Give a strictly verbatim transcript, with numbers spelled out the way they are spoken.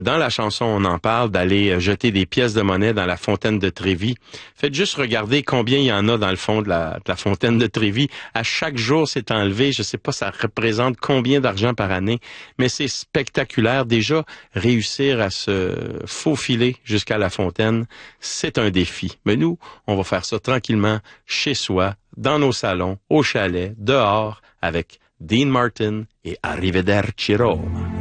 Dans la chanson, on en parle d'aller jeter des pièces de monnaie dans la fontaine de Trévi. Faites juste regarder combien il y en a dans le fond de la, de la fontaine de Trévi. À chaque jour, c'est enlevé. Je sais pas, ça représente combien d'argent par année, mais c'est spectaculaire. Déjà, réussir à se faufiler jusqu'à la fontaine, c'est un défi. Mais nous, on va faire ça tranquillement, chez soi, dans nos salons, au chalet, dehors, avec Dean Martin et Arrivederci Roma.